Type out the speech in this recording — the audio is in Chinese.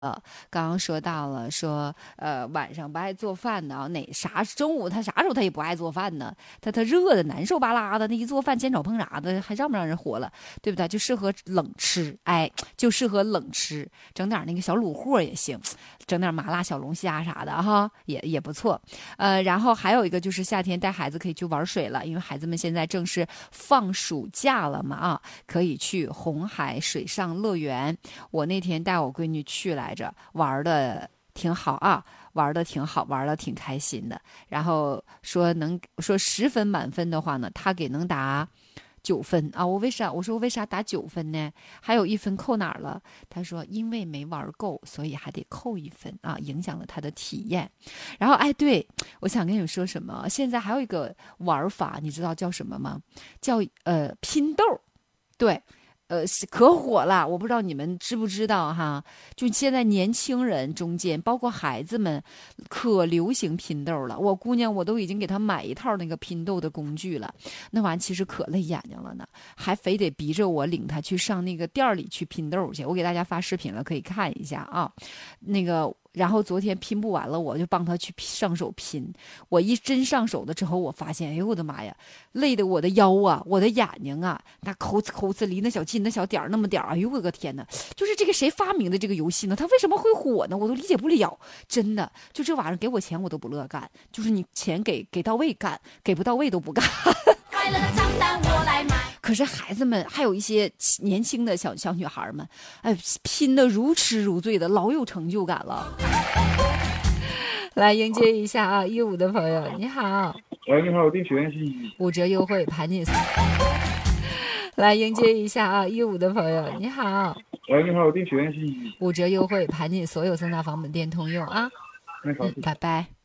刚刚说到了，说晚上不爱做饭呢，中午他啥时候他也不爱做饭呢？他热的难受巴拉的，那一做饭煎炒烹炸的，还让不让人活了？对不对？就适合冷吃，哎，就适合冷吃，整点那个小卤货也行，整点麻辣小龙虾啥的哈，也不错。然后还有一个就是夏天带孩子可以去玩水了，因为孩子们现在正是放暑假了嘛啊，可以去红海水上乐园。我那天带我闺女去来着，玩的挺好啊，玩的挺好，玩的挺开心的。然后说10分满分的话呢，她给能打9分啊。我说为啥打9分呢？还有1分扣哪儿了？他说因为没玩够，所以还得扣1分啊，影响了他的体验。然后哎，对，我想跟你们说什么？现在还有一个玩法，你知道叫什么吗？叫拼豆。对，是可火了，我不知道你们知不知道哈？就现在年轻人中间，包括孩子们，可流行拼豆了。我姑娘，我都已经给她买一套那个拼豆的工具了。那玩意其实可累眼睛了呢，还非得逼着我领她去上那个店儿里去拼豆去。我给大家发视频了，可以看一下啊。那个，然后昨天拼不完了，我就帮她去上手拼。我一真上手了之后，我发现，哎呦我的妈呀！累的我的腰啊，我的眼睛啊，那抠呲抠呲离那小近那小点儿那么点儿，哎呦我个天呐，就是这个谁发明的这个游戏呢？它为什么会火呢？我都理解不了，真的，就这玩意儿给我钱我都不乐干，就是你钱给到位干，给不到位都不干。快乐的账单我来买。可是孩子们还有一些年轻的小女孩们，哎，拼的如痴如醉的，老有成就感了。来迎接一下啊，15的朋友，你好。 喂，你好，定取联系。 5折优惠盘你。来迎接一下啊，15的朋友，你好。 喂，你好，定取联系。 5折优惠盘你所有3大房本店通用啊。 那好，谢谢。 拜拜。